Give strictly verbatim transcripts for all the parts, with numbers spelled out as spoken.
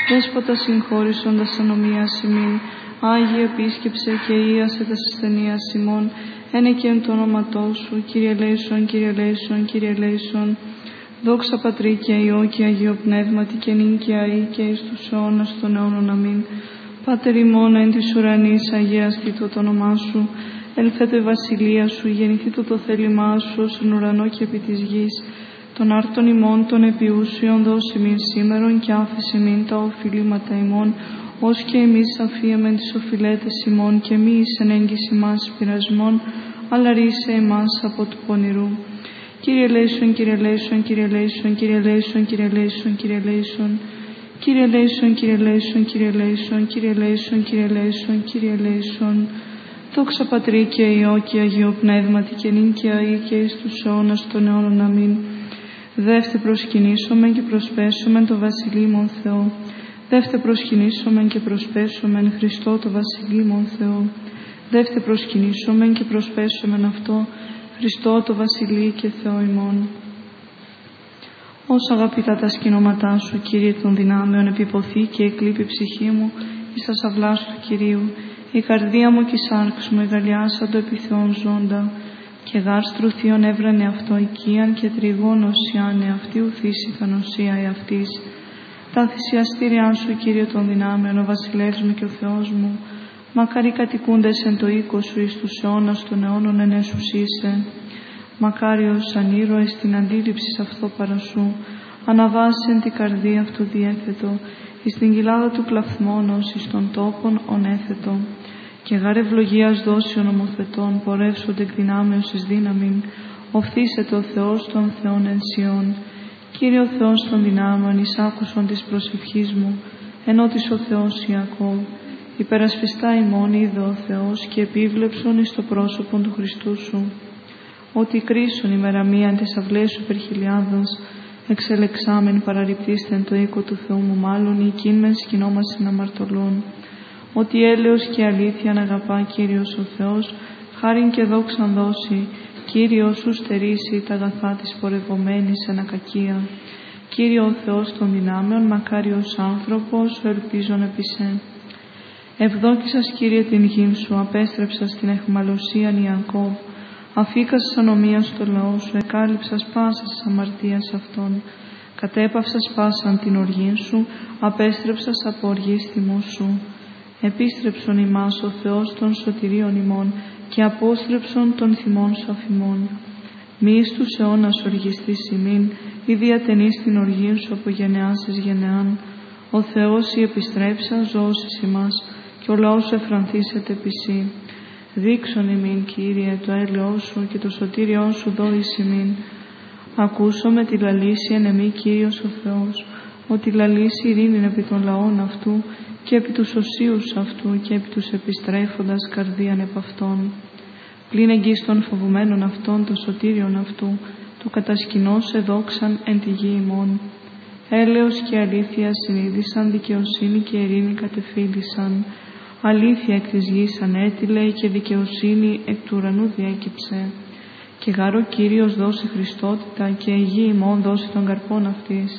Δέσποτα συγχώρησον τας ανομίας ημίν, Άγιε επίσκεψε και ίασε τας ασθενείας ημών, ένεκεν το όνοματό σου, Κύριε ελέησον, Κύριε ελέησον, Κύριε ελέησον. Δόξα Πατρί και Υιό και Αγίο Πνεύματι και νυν και αεί και εις τους αιώνας των αιώνων. Αμήν. Πάτερ ημών εν της ουρανής, αγιαστήτω το όνομά σου, ελθέτω η βασιλεία σου, γεννηθήτω το θέλημά σου, ως εν ουρανό και επί της γης. Των άρτων ημών των επιούσιων δώσει μην σήμερον και άφησε μην τα οφειλήματα ημών, ως και εμείς αφίεμεν τις οφειλέτες ημών, και μη εις εν έγκυση μας πειρασμών, αλλά ρίσε εμάς από του πονηρού. Κύριε ελέησον, Κύριε ελέησον, Κύριε ελέησον, Κύριε ελέησον, Κύριε ελέησον, Κύριε ελέησον. Κύριε ελέησον, Κύριε ελέησον, Κύριε ελέησον, Κύριε ελέησον, Κύριε ελέησον, Κύριε ελέησον. Δόξα Πατρί και Υιό και Αγίο Πνεύματι και νυν και αεί και εις τους αιώνας των αιώνων. Αμήν. Δεύτε προσκυνήσομεν και προσπέσομεν το βασιλείμον Θεό. Δεύτε προσκυνήσομεν και προσπέσομεν Χριστό το βασιλείμον Θεό. Δεύτε προσκυνήσομεν και προσπέσομεν αυτό Χριστό το βασιλεί και Θεό ημών. Ως αγαπητά τα σκηνώματά σου, Κύριε των δυνάμεων, επιποθεί και εκλείπει η ψυχή μου εις τας αυλάς του Κυρίου. Η καρδία μου και η σάρξ μου εγαλιάσα το επιθεών ζώντα, και γάρ στρουθίον έβρανε αυτό οικίαν και τριγών οσιάνε αυτή ουθήσει θανοσία εαυτής. Τα θυσιαστήριά σου, Κύριε των δυνάμεων, ο βασιλεύς μου και ο Θεός μου, μακάρι κατοικούντες εν το οίκο σου εις τους αιώνας των αιώνων εν έσους είσαι. Μακάριος αν ήρωες την αντίληψη σ' αυτό παρασού, αναβάσεν την καρδία αυτού διέθετο, εις την κοιλάδα του κλαθμόνος, εις των τόπων ονέθετο. Και γάρ ευλογίας δώσει ο νομοθετών, πορεύσονται εκ δυνάμεως εις δύναμην, οφθήσεται ο Θεός των Θεών εν Σιών. Κύριε ο Θεός των δυνάμεων, εις άκουσον της προσευχής μου, ενώτης ο Θεός Ιακώβ. Υπερασπιστά ημών είδε ο Θεός και επίβλεψον εις το πρόσωπον του Χριστού σου. Ότι κρίσον ημέρα μία εν τες αυλές σου υπερχιλιάδας, εξελεξάμεν παραρρυπτήστε εν το οίκο του Θεού μου μάλλον, οικίν μεν σκηνόμασιν αμαρτωλών. Ότι έλεος και αλήθεια να αγαπά Κύριος ο Θεός, χάριν και δόξαν δώσει, Κύριος σου στερήσει τα αγαθά της πορευομένης εν ακακία. Κύριε ο Θεός των δυνάμεων, μακάριος άνθρωπος, ο ελπίζων επισέ. Ευδόκησας, Κύριε, την γην σου, απέστρεψας την αιχμαλωσίαν Ιακώβ, αφήκασας ανομία στο λαό σου, εκάλυψας πάσας αμαρτίας αυτών, κατέπαυσας πάσαν την οργήν σου, απέστρεψας από οργής θυμού σου. Επίστρεψον ημάς ο Θεός των σωτηρίων ημών και απόστρεψον των θυμών σου αφημών. Μη εις τους αιώνας οργιστής ημίν, ή διατενείς την οργήν σου από γενεάς εις γενεάν. Ο Θεός η επιστρέψα ζώσης ημάς και ο λαός σου εφρανθήσεται επισή. Δείξον ημίν, Κύριε, το έλεος σου και το σωτήριόν σου δώης ημίν. Ακούσω με τη λαλήση εν εμή Κύριος ο Θεός, ότι λαλήσει ειρήνην επί των λαών αυτού και επί τους οσίους αυτού και επί τους επιστρέφοντας καρδίαν επ' αυτών. Πλην εγγύς των φοβουμένων αυτών, το σωτήριον αυτού, του κατασκηνώς εδόξαν εν τη γη ημών. Έλεος και αλήθεια συνείδησαν, δικαιοσύνη και ειρήνη κατεφύλησαν. Αλήθεια εκ της γης ανέτειλε και δικαιοσύνη εκ του ουρανού διέκυψε. Και γάρο Κύριος δώσει Χριστότητα και η γη ημών δώσει των καρπών αυτής.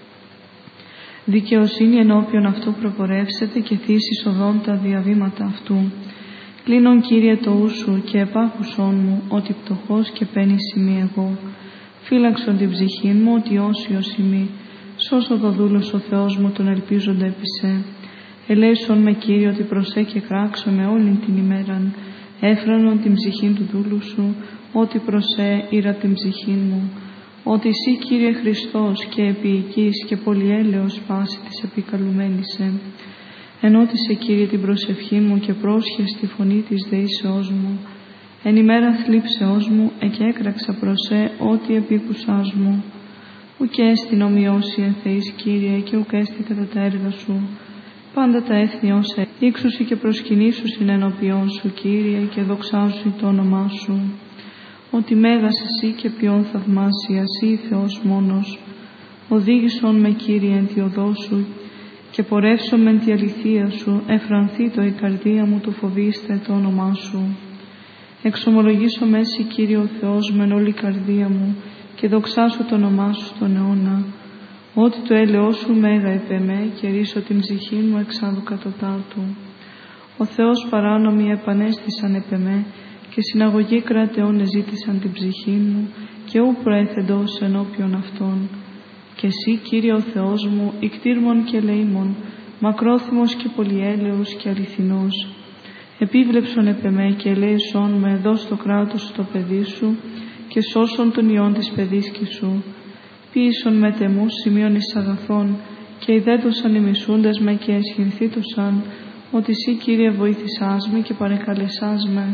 Δικαιοσύνη ενώπιον αυτού προπορεύσεται και θύσεις οδόν τα διαβήματα αυτού. Κλείνον, Κύριε, το ου σου και επάκουσόν μου, ότι πτωχός και πένης ημί εγώ. Φύλαξον την ψυχή μου, ότι όσιος ημί. Σώσο το δούλος ο Θεός μου, τον ελπίζοντα επισέ. Ελέησον με, Κύριε, ότι προσέ και κράξω με όλην την ημέραν. Έφρανον την ψυχή του δούλου σου, ότι προσέ ήρα την ψυχή μου. Ότι εσύ, Κύριε Χριστός, και επιοικής και πολυέλεος πάση της επικαλουμένησε. Ενώτισε, Κύριε, την προσευχή μου και πρόσχες τη φωνή της δεήσεώς μου. Εν ημέρα θλίψεώς μου, εκ έκραξα προσέ ό,τι επίκουσάς μου. Ουκ έστιν ομοιώσει εν Θεής, Κύριε, και ουκ έστι κατά τα έργα σου. Πάντα τα έθνη όσα ήξουσι και προσκυνήσουσιν ενώπιόν σου, Κύριε, και δοξάσουσι το όνομά σου. Ότι μέγας εσύ και ποιόν θαυμάσια, εσύ Θεός μόνος. Οδήγησον με, Κύριε, εν τη οδό σου και πορεύσον μεν τη αληθεία σου, εφρανθεί το η καρδία μου, το φοβήστε το όνομά σου. Εξομολογήσω με εσύ, Κύριε ο Θεός, μεν όλη η καρδία μου και δοξάσω το όνομά σου στον αιώνα. Ότι το έλεος σου μέγα επ' εμέ και ρίσω την ψυχή μου εξάδου κατωτάτου. Ο Θεός παράνομοι επανέστησαν επ' εμέ και συναγωγή κρατεών εζήτησαν την ψυχή μου και ου προέθεντος ενώπιον αυτών. Και εσύ, Κύριε ο Θεός μου, ικτήρμον και ελεήμον, μακρόθυμος και πολυέλεος και αληθινός, επίβλεψον επ' εμέ και ελέησον με εδώ στο κράτος το παιδί σου και σώσον τον ιόν της παιδίσκης σου. Ποίησον με τεμούς σημείων εις αγαθών και ιδέτωσαν οι μισούντες με και εσχυνθήτωσαν, ότι εσύ, Κύριε, βοήθησάς με και παρεκαλεσάς με.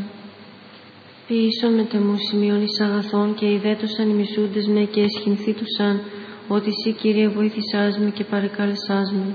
Ποίησον με τεμούς σημείων εις αγαθών και ιδέτωσαν οι μισούντες με και εσχυνθήτωσαν, ότι εσύ, Κύριε, βοήθησάς με και παρεκάλεσάς με.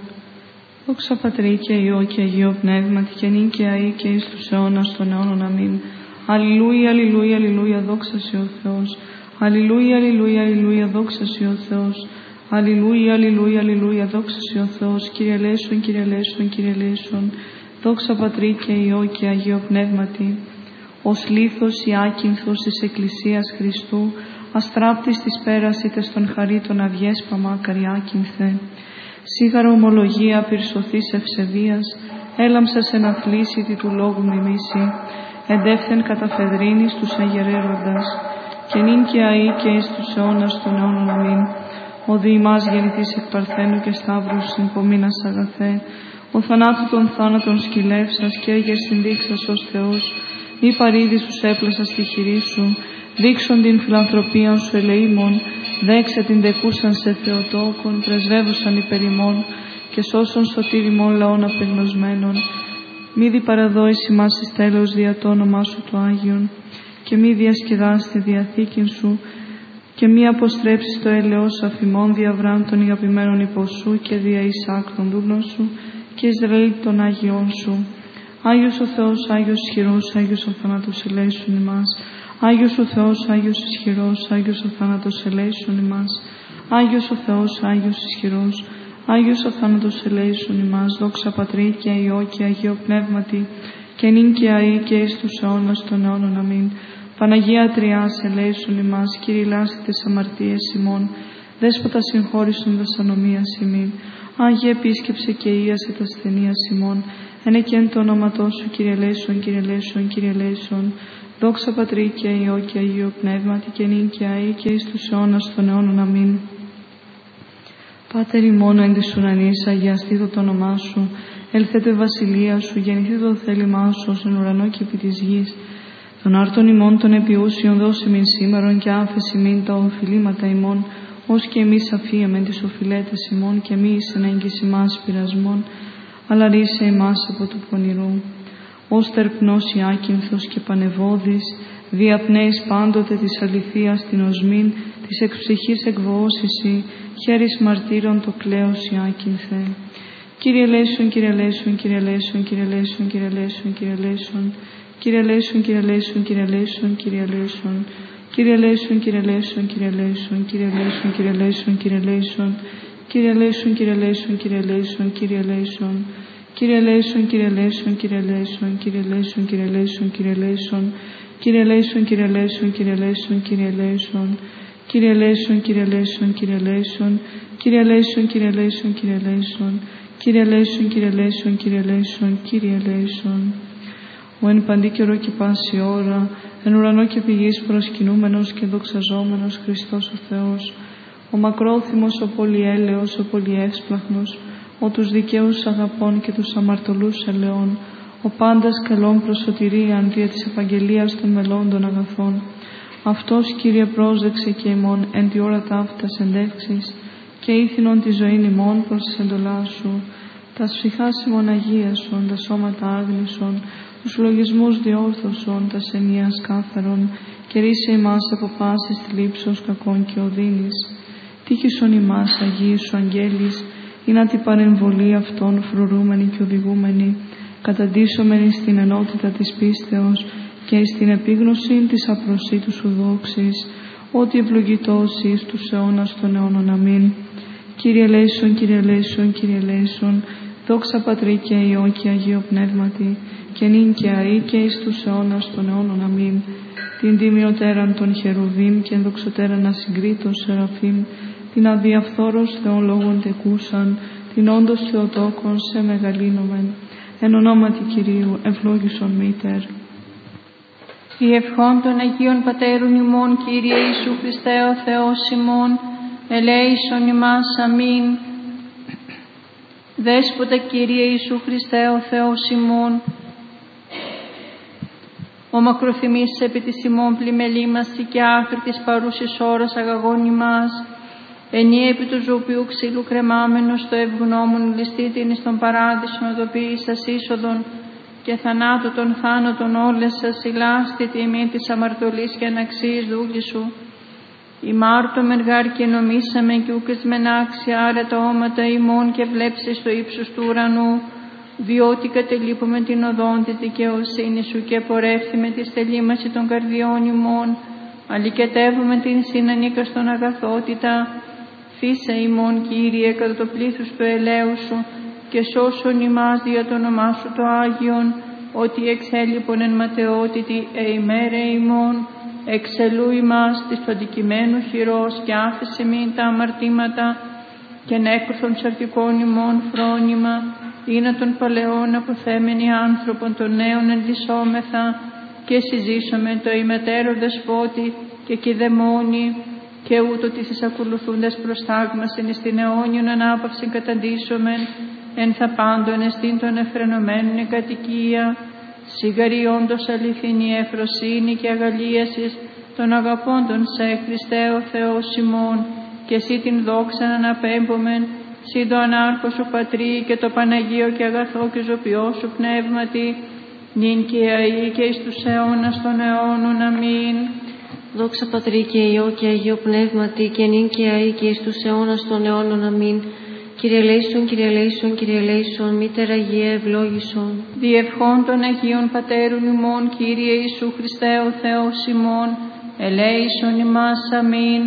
Δόξα Πατρί και Υιό και Αγίο Πνεύματι και νυν και αεί και εις τους αιώνας των αιώνων. Αμήν. Αλληλούια, αλληλούια, αλληλούια, δόξα σε ο Θεός. Αλληλούια, αλληλούια, αλληλούια, δόξα σε ο Θεός. Αλληλούια, αλληλούια, αλληλούια, δόξα σε ο Θεός. Κύριε ελέησον, Κύριε ελέησον, Κύριε ελέησον. Δόξα Πατρί και Υιό και Αγίο Πνεύματι. Ως λίθος η άκυνθος της Εκκλησίας Χριστού, αστράπτης της πέρας είτε στον χαρίτων αυγές παμάκαρι άκυνθε. Σίγαρο ομολογία πυρσωθής ευσεβίας, έλαμψας εν αθλήσιτη του λόγου μιμήσει, εντεύθεν καταφεδρίνης τους αγερέροντας, και νυν και αεί και εις τους αιώνας των αιώνων. Αμήν. Ο δι' ημάς γεννηθείς εκ Παρθένου και Σταύρου συμπομείνας αγαθέ, ο θανάτου των θάνατων σκυλεύσας και έγερ συνδείξας ως Θεός, μη παρήδης τους έπλασας στη χειρή σου, δείξον την φιλανθρωπία σου ελεήμων, δέξε την δεκούσαν σε Θεοτόκον, πρεσβεύουσαν υπερ ημών και σώσον σωτήριμων λαών απεγνωσμένων. Μη διπαραδόεις ημάς εις τέλος δια το όνομά σου το Άγιον, και μη διασκεδάς τη διαθήκην σου, και μη αποστρέψεις το έλεος αφημών δια Αβραάμ των αγαπημένων υποσού και δια Ισαάκ των δούλων σου και Ισραήλ των Άγιών σου. Άγιος ο Θεός, Άγιος ισχυρός, Άγιος ο θάνατος ελέησον ημάς. Άγιος ο Θεός, Άγιος ισχυρός, Άγιος ο θάνατος ελέησον ημάς. Άγιος ο Θεός, Άγιος ισχυρός, Άγιος ο θάνατος ελέησον ημάς. Δόξα Πατρί και Υιό και Αγίο Πνεύματι, και νυν και αεί και εις τους αιώνας των αιώνων. Αμήν. Παναγία Τριάς ελέησον ημάς, κηρυλάσσετε τες αμαρτίες ημών, Δέσποτα συγχώρησον τας ανομίας ημίν. Άγιε επίσκεψε και ίασε τας ασθενείας ημών, ενεκέν το όνοματό σου, Κύριε ελέησον, Κύριε ελέησον, Κύριε ελέησον. Δόξα Πατρί και Υιό και Αγίο Πνεύματι, και νυν και αεί και εις τους αιώνας των αιώνων. Αμήν. Πάτερ ημών εν της ουρανής, αγιαστήτω το όνομά σου, έλθετε βασιλεία σου, γεννηθείτε το θέλημά σου ως εν ουρανό και επί της γης. Των άρτων ημών των επιούσιων δώσε μην σήμερον, και άφεση μην τα οφειλήματα ημών, ως και εμείς αφίεμεν τις οφειλέτες ημών, και μη εις ενέγγις ημάς πειρασμών, αλλά ρίσε ημάς από του πονηρού. Ως τερπνός η άκυνθος και πανεβόδης, διαπνέεις πάντοτε της αληθείας την οσμήν, της εξψυχής εκβοώσιση, χέρις μαρτύρων το κλαίος η άκυνθε. Κύριε ελέησον, Κύριε ελέησον, Κύριε ελέησον, Κύριε ελέησον, Κύριε ελέησον, Κύριε ελέησον. Κύριε ελέησον, Κύριε ελέησον, Κύριε ελέησον, Κύριε ελέησον. Κύριε ελέησον, Κύριε ελέησον, Κύριε ελέησον, Κύριε ελέησον, Κύριε ελέησον, Κύριε ελέησον. Κύριε ελέησον, Κύριε ελέησον, Κύριε ελέησον, Κύριε ελέησον. Κύριε ελέησον, Κύριε ελέησον, Κύριε ελέησον, Κύριε ελέησον, Κύριε ελέησον, Κύριε ελέησον. Κύριε ελέησον, Κύριε ελέησον, Κύριε ελέησον, Κύριε ελέησον. Κύριε ελέησον, Κύριε ελέησον, Κύριε ελέησον. Κύριε ελέησον, Κύριε ελέησον, Κύριε ελέησον. Κύριε ελέησον, Κύριε ελέησον, Κύριε ελέησον, Κύριε ελέησον. Ο εν παντή καιρό και πάση ώρα, εν ουρανό και πη γης προσκυνούμενος και δοξαζόμενος Χριστός ο Θεός, ο μακρόθυμος, ο πολυέλεος, ο πολυεύσπλαχνος, ο τους δικαίους αγαπών και τους αμαρτωλούς ελεών, ο πάντας καλών προς σωτηρίαν δια της επαγγελίας των μελών των αγαθών. Αυτός, Κύριε, πρόσδεξε και ημών εν τη ώρα ταύτας εντεύξεις, και ήθινον τη ζωήν ημών προς τις εντολάς σου. Τας ψυχάς ημών αγίασον, τα σώματα άγνησον, τους λογισμούς διόρθωσον, τας ενίας κάθαρον, και ρίσε ημάς από πάσης θλίψος κακών και οδύνης. Τύχησον ημάς Αγίοι σου αγγέλης, ή να την παρεμβολή αυτών φρουρούμενοι και οδηγούμενοι, καταντήσομενοι στην ενότητα της πίστεως και στην επίγνωση της απροσίτου σου δόξης, ότι ευλογητός εις τους αιώνας των αιώνων. Αμήν. Κύριε ελέησον, Κύριε ελέησον, Κύριε ελέησον. Δόξα Πατρί και Υιό και Αγίο Πνεύματι, και νυν και αεί και εις τους αιώνας των αιώνων. Αμήν. Την τιμιωτέραν των χερουβίμ και ενδοξωτέραν ασυγκρίτως σεραφείμ, την αδιαφθόρος Θεόν λόγων τεκούσαν, την όντως Θεοτόκον σε μεγαλύνομεν. Εν ονόματι Κυρίου ευλόγησον μήτερ. Η ευχών των Αγίων Πατέρων ημών, Κύριε Ιησού Χριστέ ο Θεός ημών, ελέησον ημάς. Αμήν. Δέσποτα Κύριε Ιησού Χριστέ ο Θεός ημών, ο μακροθυμής επί της ημών πλημελήμαστη και άχρη της παρούσης ώρας αγαγών ημάς, ενή επί του ζωοποιού ξύλου κρεμάμενος στο ευγνώμων ληστήτην εις τον παράδεισον οδοποίησας είσοδον και θανάτου των θάνατων όλες σας ηλάστη τιμή της αμαρτωλής και αναξίας δούκη σου. Ημάρτωμεν γάρ και νομίσαμε και ούκες μεν άξια άρα τα όματα ημών και βλέψεις στο ύψος του ουρανού, διότι κατελείπουμε την οδόν της δικαιοσύνης σου και πορεύθυμε τη στελήμαση των καρδιών ημών, αλικετεύουμε την συνανίκαστον αγαθότητα. Φύσε ημών, Κύριε, κατά το πλήθος του ελέου σου και σώσον ημάς δια το όνομά σου το Άγιον, ότι εξέλιπον εν ματαιότητη εημέρε ημών, εξελού ημάς της του αντικειμένου χειρός και άφησε μην τα αμαρτήματα και νέκρουθων ψαρτικών ημών φρόνημα, είναι των παλαιών αποθέμενοι άνθρωπον των νέων ενδυσόμεθα και συζήσαμε το ημετέρω δεσπότη και κηδεμόνι και ούτω τις εις ακολουθούντας προστάγμασιν εις την αιώνιον ανάπαυσιν καταντήσομεν εν θα πάντων εστίν των εφρενωμένων η κατοικία, σιγαρή όντως αληθινή εφροσύνη και αγαλίασης των αγαπώντων σε Χριστέ ο Θεός ημών, και εσύ την δόξα αναπέμπομεν, σύ το ανάρχο σου Πατρί και το Παναγίο και αγαθό και ζωπιό σου πνεύματι, νυν και αεί και εις τους αιώνας των αιώνων. Αμήν. Δόξα Πατρί και Υιό και Αγίο Πνεύματι και νυν και αεί και εις τους αιώνας των αιώνων. Αμήν. Κύριε ελέησον, Κύριε ελέησον, Κύριε ελέησον, Μήτερ Αγία ευλόγησον. Διευχών των Αγίων Πατέρων ημών, Κύριε Ιησού Χριστέ ο Θεός ημών, ελέησον ημάς. Αμήν.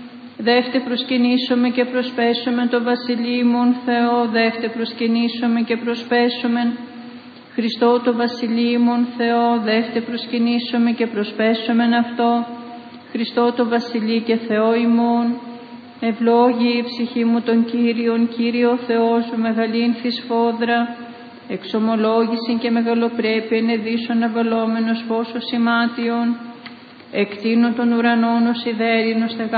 Δεύτε προσκυνήσομε και προσπέσομε το Βασιλείμον Θεό, δεύτε προσκυνήσομε και προσπέσομε Χριστό το Βασιλείμον Θεό, δεύτε προσκυνήσομε και προσπέσομε αυτό, Χριστό το Βασιλεί και Θεό ημών. Ευλόγη η ψυχή μου τον Κύριον, Κύριο Θεός μου μεγαλύνθη σφόδρα, εξομολόγησιν και μεγαλοπρέπειεν εδίσον αβαλόμενος φως ο σημάτιον, εκτείνω των ουρανών ως ιδέρινος